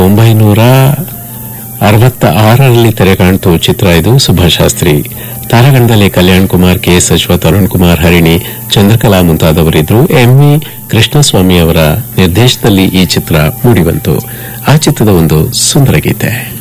1966ರಲ್ಲಿ ತೆರೆ ಕಾಣ್ತು ಚಿತ್ರ ಇದು. ಸುಭಾಶಾಸ್ತ್ರಿ ತಾರಾಗಣದಲ್ಲಿ Kalyan Kumar, KS. Ashwath, Arun Kumar, Harini, Chandrakala ಮುಂತಾದವರಿದ್ದರು. MV. Krishnaswamy ಅವರ ನಿರ್ದೇಶನದಲ್ಲಿ ಈ ಚಿತ್ರ ಮೂಡಿಬಂತು. ಆ ಚಿತ್ರದ ಒಂದು ಸುಂದರ ಗೀತೆ.